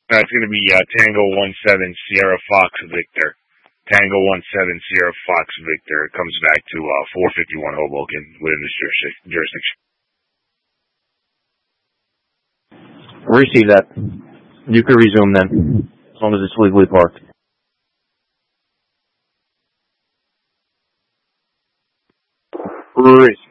It's going to be Tango 17 Sierra Fox Victor. Tango 17 Sierra Fox Victor. It comes back to 451 Hoboken within this jurisdiction. Receive that. You can resume then, as long as it's legally parked. Receive.